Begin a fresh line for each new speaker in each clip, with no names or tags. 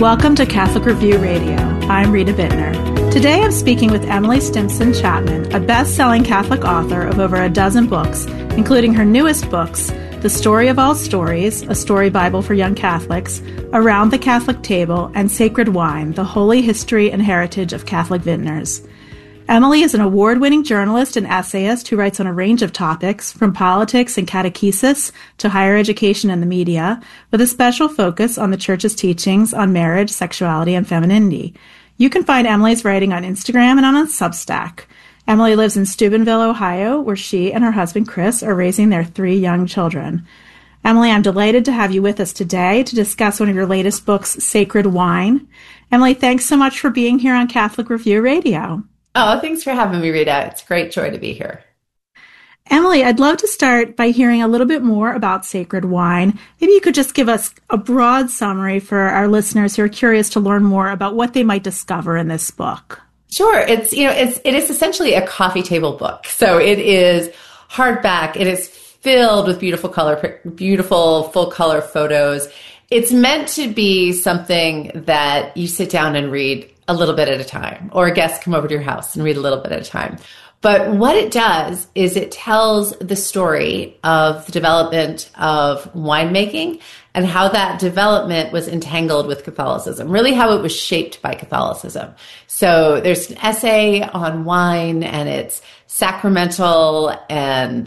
Welcome to Catholic Review Radio. I'm Rita Bittner. Today I'm speaking with Emily Stimson Chapman, a best-selling Catholic author of over a dozen books, including her newest books, The Story of All Stories, a story Bible for young Catholics, Around the Catholic Table, and Sacred Wine, the Holy History and Heritage of Catholic Vintners. Emily is an award-winning journalist and essayist who writes on a range of topics, from politics and catechesis to higher education and the media, with a special focus on the Church's teachings on marriage, sexuality, and femininity. You can find Emily's writing on Instagram and on Substack. Emily lives in Steubenville, Ohio, where she and her husband, Chris, are raising their 3 young children. Emily, I'm delighted to have you with us today to discuss one of your latest books, Sacred Wine. Emily, thanks so much for being here on Catholic Review Radio.
Oh, thanks for having me, Rita. It's a great joy to be here.
Emily, I'd love to start by hearing a little bit more about Sacred Wine. Maybe you could just give us a broad summary for our listeners who are curious to learn more about what they might discover in this book.
Sure. It is essentially a coffee table book. So it is hardback. It is filled with beautiful full color photos. It's meant to be something that you sit down and read a little bit at a time, or a guest come over to your house and read a little bit at a time. But what it does is it tells the story of the development of winemaking and how that development was entangled with Catholicism, really how it was shaped by Catholicism. So there's an essay on wine and its sacramental and,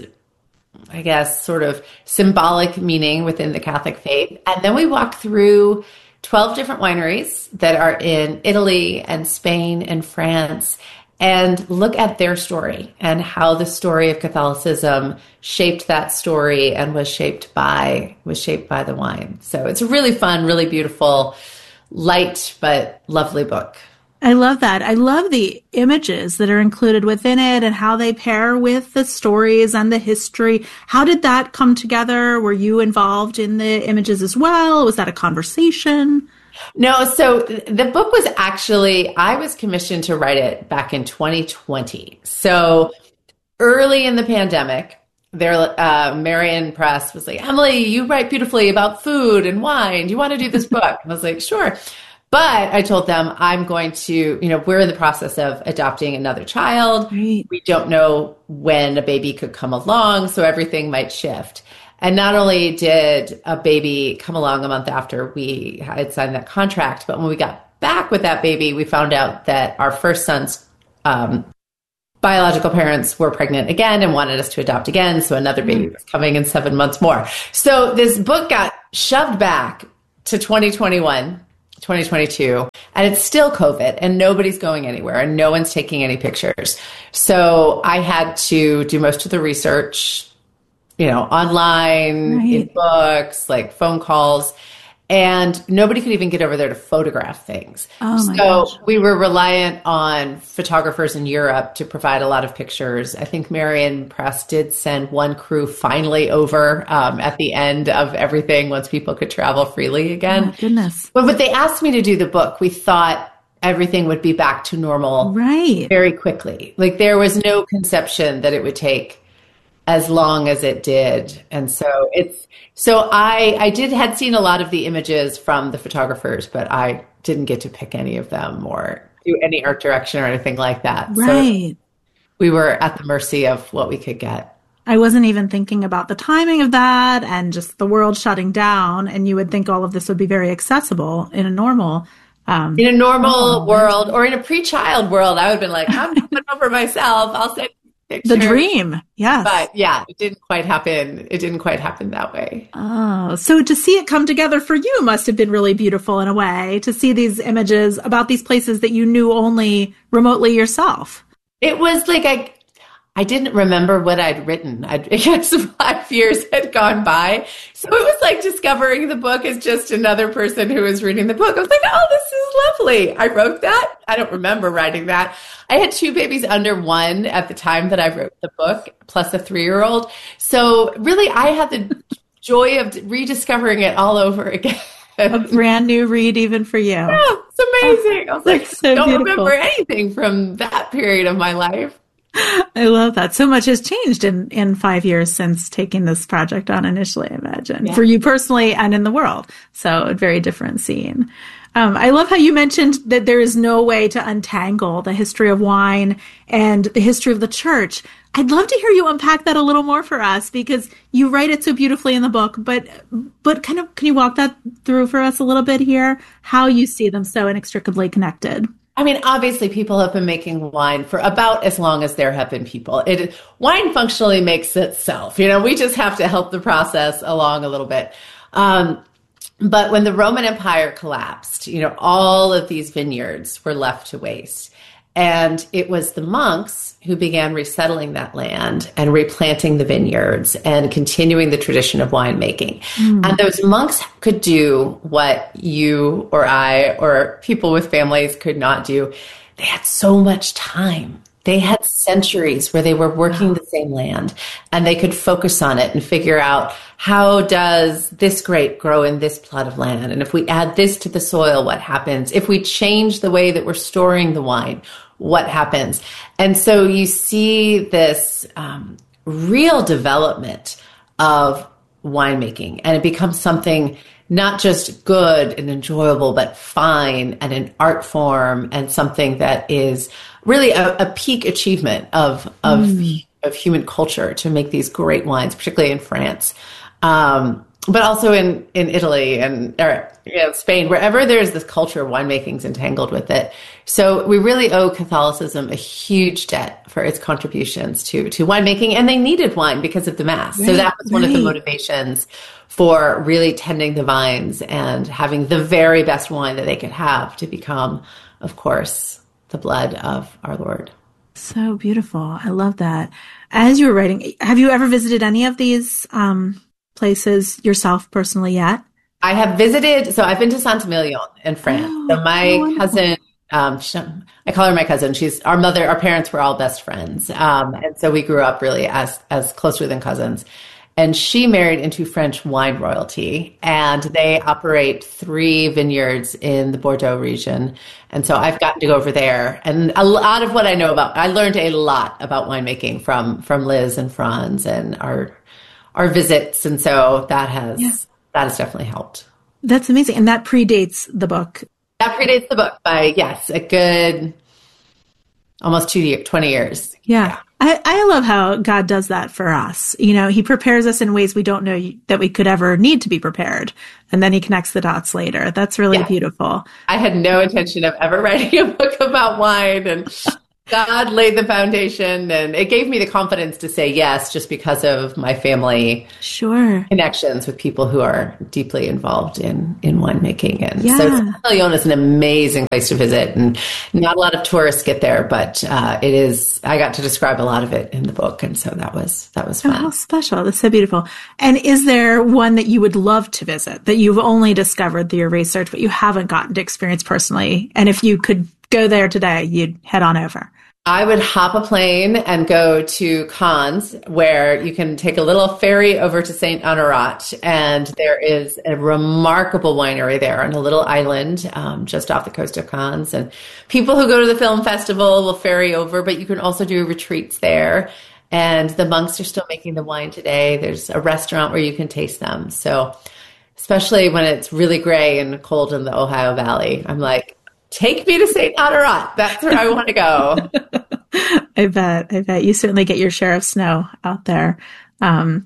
I guess, sort of symbolic meaning within the Catholic faith. And then we walk through 12 different wineries that are in Italy and Spain and France, and look at their story and how the story of Catholicism shaped that story and was shaped by the wine. So it's a really fun, really beautiful, light but lovely book.
I love that. I love the images that are included within it and how they pair with the stories and the history. How did that come together? Were you involved in the images as well? Was that a conversation?
No, so the book was actually, I was commissioned to write it back in 2020. So early in the pandemic, Marian Press was like, Emily, you write beautifully about food and wine. Do you want to do this book? And I was like, sure. But I told them I'm going to, we're in the process of adopting another child.
Right.
We don't know when a baby could come along, so everything might shift. And not only did a baby come along a month after we had signed that contract, but when we got back with that baby, we found out that our first son's biological parents were pregnant again and wanted us to adopt again. So another baby was coming in 7 months more. So this book got shoved back to 2022, and it's still COVID and nobody's going anywhere and no one's taking any pictures. So I had to do most of the research, online, in books, like phone calls, and nobody could even get over there to photograph things. So we were reliant on photographers in Europe to provide a lot of pictures. I think Marian Press did send one crew finally over at the end of everything once people could travel freely again.
Oh, my goodness.
But when they asked me to do the book, we thought everything would be back to normal very quickly. Like there was no conception that it would take as long as it did. And so I had seen a lot of the images from the photographers, but I didn't get to pick any of them or do any art direction or anything like that.
Right.
So we were at the mercy of what we could get.
I wasn't even thinking about the timing of that and just the world shutting down. And you would think all of this would be very accessible in a normal
world or in a pre-child world. I would have been like, I'm coming over myself. I'll send pictures.
The dream. Yes.
But yeah, it didn't quite happen. It didn't quite happen that way.
Oh, so to see it come together for you must have been really beautiful in a way, to see these images about these places that you knew only remotely yourself.
It was like I didn't remember what I'd written. I guess 5 years had gone by. So it was like discovering the book as just another person who was reading the book. I was like, oh, this is lovely. I wrote that. I don't remember writing that. I had 2 babies under 1 at the time that I wrote the book, plus a 3-year-old. So really, I had the joy of rediscovering it all over again.
A brand new read even for you.
Yeah, it's amazing. I was like,
so
don't
beautiful.
remember anything from that period of my life.
I love that. So much has changed in 5 years since taking this project on initially, I imagine, for you personally and in the world. So a very different scene. I love how you mentioned that there is no way to untangle the history of wine and the history of the church. I'd love to hear you unpack that a little more for us, because you write it so beautifully in the book, but kind of, can you walk that through for us a little bit here? How you see them so inextricably connected?
I mean, obviously people have been making wine for about as long as there have been people. Wine functionally makes itself, we just have to help the process along a little bit. But when the Roman Empire collapsed, all of these vineyards were left to waste. And it was the monks who began resettling that land and replanting the vineyards and continuing the tradition of winemaking. And those monks could do what you or I or people with families could not do. They had so much time. They had centuries where they were working the same land, and they could focus on it and figure out, how does this grape grow in this plot of land? And if we add this to the soil, what happens? If we change the way that we're storing the wine, what happens? And so you see this real development of winemaking, and it becomes something not just good and enjoyable, but fine and an art form, and something that is really a peak achievement of human culture to make these great wines, particularly in France, but also in Italy and Spain, wherever there's this culture of winemaking is entangled with it. So we really owe Catholicism a huge debt for its contributions to winemaking, and they needed wine because of the Mass. So that was one of the motivations for really tending the vines and having the very best wine that they could have to become, of course, the blood of our Lord.
So beautiful. I love that. As you were writing, have you ever visited any of these places yourself personally yet?
I have visited, so I've been to Saint-Emilion in France. So my cousin, I call her my cousin. Our parents were all best friends. And so we grew up really as closer than cousins. And she married into French wine royalty, and they operate 3 vineyards in the Bordeaux region. And so I've gotten to go over there. And a lot of what I learned a lot about winemaking from Liz and Franz and our visits. And so that has definitely helped.
That's amazing. And that predates the book.
That predates the book by, a good almost 20 years.
Yeah. I love how God does that for us. He prepares us in ways we don't know that we could ever need to be prepared. And then he connects the dots later. That's really beautiful.
I had no intention of ever writing a book about wine, and God laid the foundation, and it gave me the confidence to say yes, just because of my family connections with people who are deeply involved in winemaking. And so Saint-Emilion is an amazing place to visit, and not a lot of tourists get there, but it is. I got to describe a lot of it in the book, and so that was fun.
Oh, how special. That's so beautiful. And is there one that you would love to visit that you've only discovered through your research, but you haven't gotten to experience personally? And if you could go there today, you'd head on over?
I would hop a plane and go to Cannes, where you can take a little ferry over to Saint Honorat, and there is a remarkable winery there on a little island just off the coast of Cannes. And people who go to the film festival will ferry over, but you can also do retreats there. And the monks are still making the wine today. There's a restaurant where you can taste them. So especially when it's really gray and cold in the Ohio Valley, I'm like, take me to St. Honorat. That's where I want to go.
I bet. You certainly get your share of snow out there. And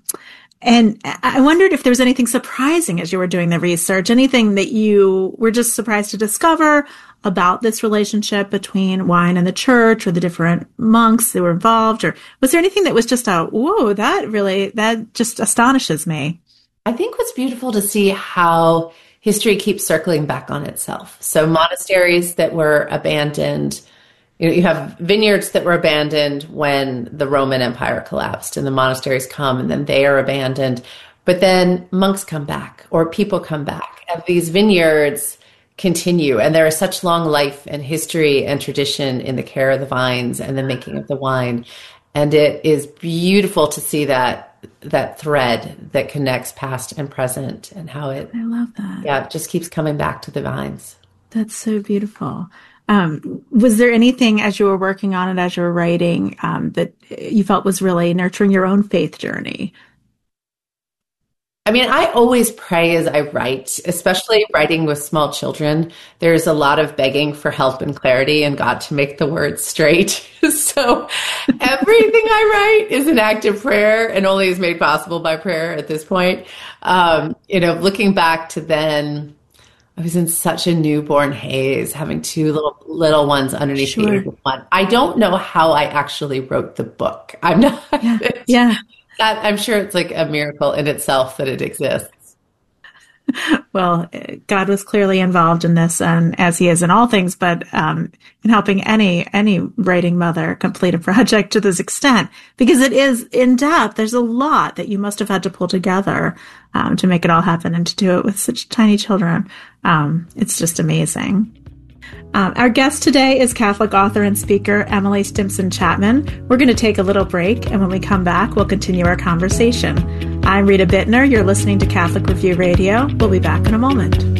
I wondered if there was anything surprising as you were doing the research, anything that you were just surprised to discover about this relationship between wine and the church, or the different monks that were involved, or was there anything that was just whoa, that just astonishes me?
I think what's beautiful to see how history keeps circling back on itself. So monasteries that were abandoned, you have vineyards that were abandoned when the Roman Empire collapsed, and the monasteries come and then they are abandoned. But then monks come back, or people come back, and these vineyards continue. And there is such long life and history and tradition in the care of the vines and the making of the wine. And it is beautiful to see that thread that connects past and present, and how it,
I love that.
Yeah, it just keeps coming back to the vines.
That's so beautiful. Was there anything as you were working on it, as you were writing, that you felt was really nurturing your own faith journey?
I mean, I always pray as I write, especially writing with small children. There's a lot of begging for help and clarity and God to make the words straight. So everything I write is an act of prayer and only is made possible by prayer at this point. Looking back to then, I was in such a newborn haze, having two little ones underneath the age of one. I don't know how I actually wrote the book. I'm not.
Yeah.
I'm sure it's like a miracle in itself that it exists.
Well, God was clearly involved in this, and as He is in all things, but in helping any writing mother complete a project to this extent, because it is in depth. There's a lot that you must have had to pull together to make it all happen, and to do it with such tiny children. It's just amazing. Our guest today is Catholic author and speaker Emily Stimson Chapman. We're going to take a little break, and when we come back, we'll continue our conversation. I'm Rita Bittner. You're listening to Catholic Review Radio. We'll be back in a moment.